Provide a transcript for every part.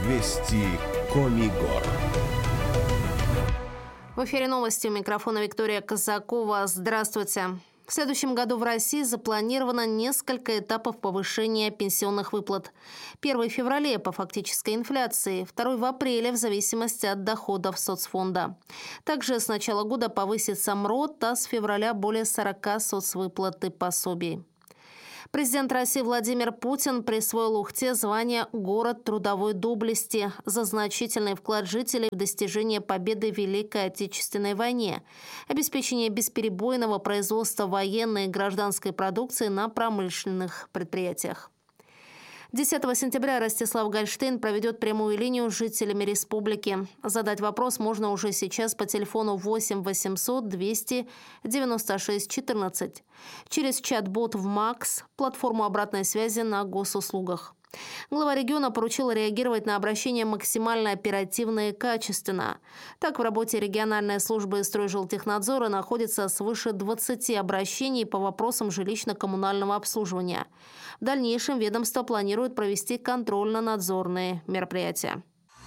Вести Комигор. В эфире новости. У микрофона Виктория Казакова. Здравствуйте. В следующем году в России запланировано несколько этапов повышения пенсионных выплат. 1 в феврале по фактической инфляции, 2 в апреле в зависимости от доходов соцфонда. Также с начала года повысится МРОТ, а с февраля более 40 соцвыплат и пособий. Президент России Владимир Путин присвоил Ухте звание «Город трудовой доблести» за значительный вклад жителей в достижение победы в Великой Отечественной войне, обеспечение бесперебойного производства военной и гражданской продукции на промышленных предприятиях. 10 сентября Ростислав Гольштейн проведет прямую линию с жителями республики. Задать вопрос можно уже сейчас по телефону 8 800 296 14 через чат-бот в МАКС, платформу обратной связи на госуслугах. Глава региона поручил реагировать на обращения максимально оперативно и качественно. Так, в работе региональной службы Стройжилтехнадзора находится свыше 20 обращений по вопросам жилищно-коммунального обслуживания. В дальнейшем ведомство планирует провести контрольно-надзорные мероприятия.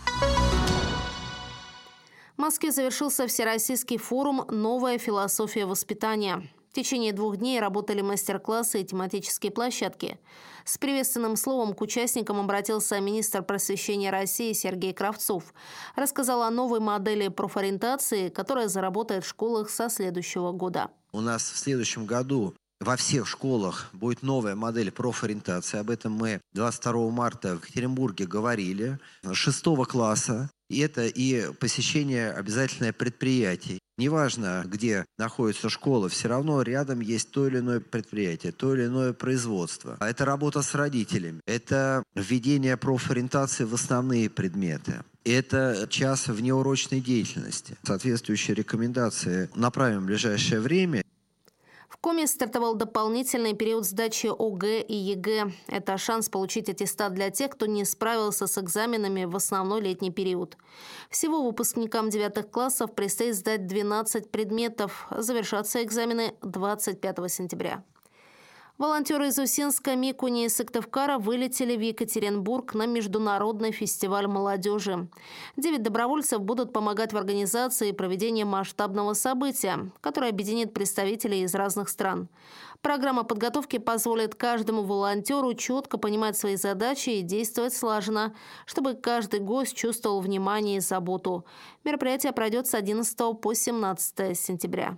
В Москве завершился Всероссийский форум «Новая философия воспитания». В течение 2 дней работали мастер-классы и тематические площадки. С приветственным словом к участникам обратился министр просвещения России Сергей Кравцов. Рассказал о новой модели профориентации, которая заработает в школах со следующего года. У нас в следующем году во всех школах будет новая модель профориентации. Об этом мы 22 марта в Екатеринбурге говорили. 6 класса. И это и посещение обязательное предприятий. Неважно, где находится школа, все равно рядом есть то или иное предприятие, то или иное производство. А это работа с родителями, это введение профориентации в основные предметы. Это час внеурочной деятельности. Соответствующие рекомендации направим в ближайшее время. В Коми стартовал дополнительный период сдачи ОГЭ и ЕГЭ. Это шанс получить аттестат для тех, кто не справился с экзаменами в основной летний период. Всего выпускникам 9 классов предстоит сдать 12 предметов. Завершатся экзамены 25 сентября. Волонтеры из Усинска, Микуни и Сыктывкара вылетели в Екатеринбург на международный фестиваль молодежи. 9 добровольцев будут помогать в организации и проведении масштабного события, которое объединит представителей из разных стран. Программа подготовки позволит каждому волонтеру четко понимать свои задачи и действовать слаженно, чтобы каждый гость чувствовал внимание и заботу. Мероприятие пройдет с 11 по 17 сентября.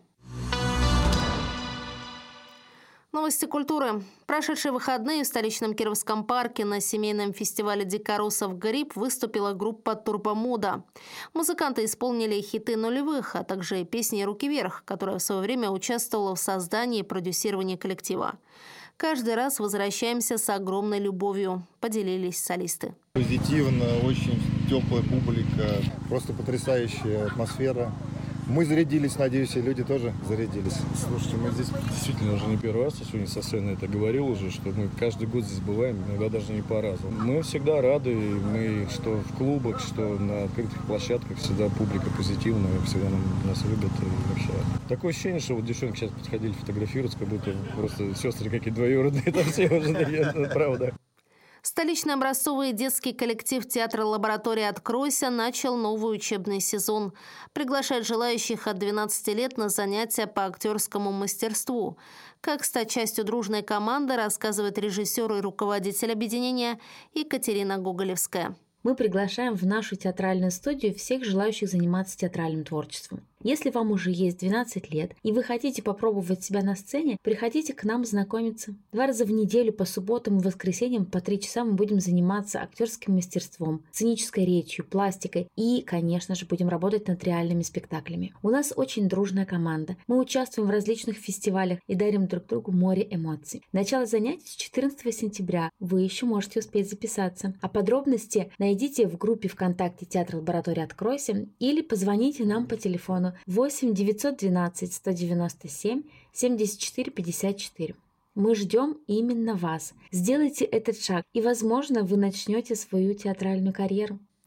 Новости культуры. Прошедшие выходные в столичном Кировском парке на семейном фестивале дикоросов «Гриб» выступила группа «Турбомода». Музыканты исполнили хиты нулевых, а также песни «Руки вверх», которая в свое время участвовала в создании и продюсировании коллектива. «Каждый раз возвращаемся с огромной любовью», – поделились солисты. Позитивно, очень теплая публика, просто потрясающая атмосфера. Мы зарядились, надеюсь, и люди тоже зарядились. Слушайте, мы здесь действительно уже не первый раз, я сегодня со сцены это говорил уже, что мы каждый год здесь бываем, иногда даже не по разу. Мы всегда рады, мы что в клубах, что на открытых площадках, всегда публика позитивная, всегда нас любят и вообще. Такое ощущение, что вот девчонки сейчас подходили фотографироваться, как будто просто сестры какие-то двоюродные, это все уже, правда. Столичный образцовый детский коллектив театра «Лаборатория Откройся» начал новый учебный сезон. Приглашает желающих от 12 лет на занятия по актерскому мастерству. Как стать частью дружной команды, рассказывает режиссер и руководитель объединения Екатерина Гоголевская. Мы приглашаем в нашу театральную студию всех желающих заниматься театральным творчеством. Если вам уже есть 12 лет и вы хотите попробовать себя на сцене, приходите к нам знакомиться. 2 раза в неделю по субботам и воскресеньям по 3 часа мы будем заниматься актерским мастерством, сценической речью, пластикой и, конечно же, будем работать над реальными спектаклями. У нас очень дружная команда. Мы участвуем в различных фестивалях и дарим друг другу море эмоций. Начало занятий с 14 сентября. Вы еще можете успеть записаться. А подробности найдите в группе ВКонтакте «Театр Лаборатория Откройся» или позвоните нам по телефону 8 912 197 74 54. Мы ждем именно вас. Сделайте этот шаг, и, возможно, вы начнете свою театральную карьеру.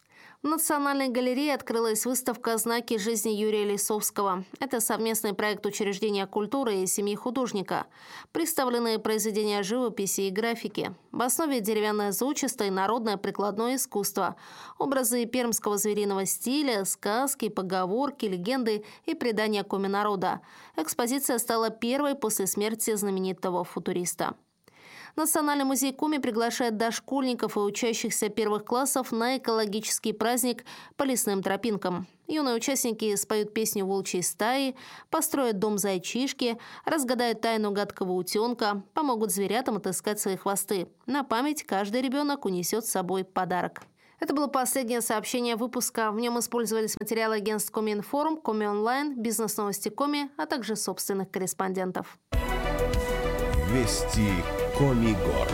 В Национальной галерее открылась выставка «Знаки жизни» Юрия Лисовского. Это совместный проект учреждения культуры и семьи художника. Представлены произведения живописи и графики. В основе деревянное зодчество и народное прикладное искусство. Образы пермского звериного стиля, сказки, поговорки, легенды и предания коми-народа. Экспозиция стала первой после смерти знаменитого футуриста. Национальный музей Коми приглашает дошкольников и учащихся первых классов на экологический праздник по лесным тропинкам. Юные участники споют песню волчьей стаи, построят дом зайчишки, разгадают тайну гадкого утенка, помогут зверятам отыскать свои хвосты. На память каждый ребенок унесет с собой подарок. Это было последнее сообщение выпуска. В нем использовались материалы агентств Коми-Информ, Коми-Онлайн, бизнес-новости Коми, а также собственных корреспондентов. Вести Коми-Гор.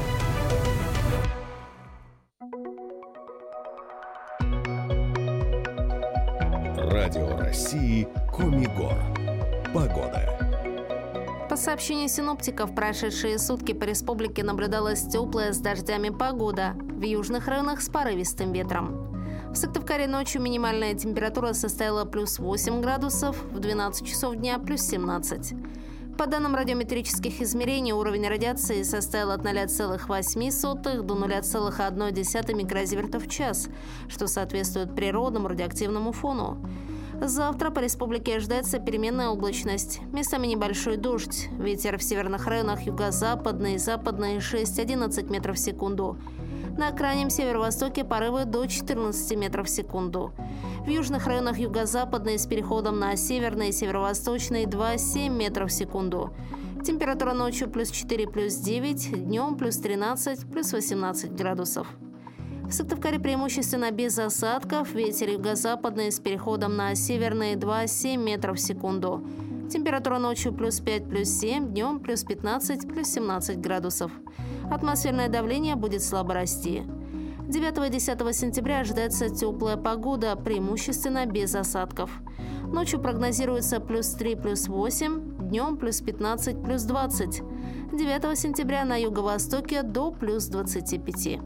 Радио России Коми-Гор. Погода. По сообщению синоптиков, прошедшие сутки по республике наблюдалась теплая с дождями погода. В южных районах с порывистым ветром. В Сыктывкаре ночью минимальная температура составила плюс 8 градусов, в 12 часов дня плюс 17. По данным радиометрических измерений, уровень радиации составил от 0,8 до 0,1 микрозивертов в час, что соответствует природному радиоактивному фону. Завтра по республике ожидается переменная облачность, местами небольшой дождь. Ветер в северных районах юго-западный и западный 6-11 метров в секунду. На крайнем северо-востоке порывы до 14 метров в секунду. В южных районах юго-западный с переходом на северный и северо-восточный 2-7 метров в секунду. Температура ночью плюс 4, плюс 9, днем плюс 13, плюс 18 градусов. В Сыктывкаре преимущественно без осадков, ветер юго-западный с переходом на северный 2-7 метров в секунду. Температура ночью плюс 5, плюс 7, днем плюс 15, плюс 17 градусов. Атмосферное давление будет слабо расти. 9 и 10 сентября ожидается теплая погода, преимущественно без осадков. Ночью прогнозируется плюс 3, плюс 8, днем плюс 15, плюс 20. 9 сентября на юго-востоке до плюс 25.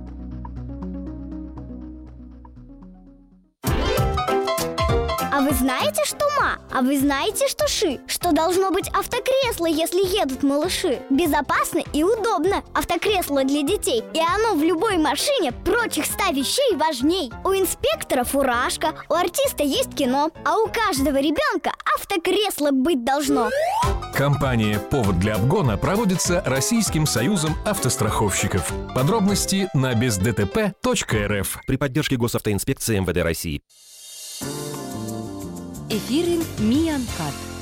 А вы знаете, что ма? А вы знаете, что ши? Что должно быть автокресло, если едут малыши? Безопасно и удобно. Автокресло для детей. И оно в любой машине прочих 100 вещей важней. У инспектора фуражка, у артиста есть кино. А у каждого ребенка автокресло быть должно. Кампания «Повод для обгона» проводится Российским союзом автостраховщиков. Подробности на бездтп.рф при поддержке Госавтоинспекции МВД России. Ефірин «Мій Анкат».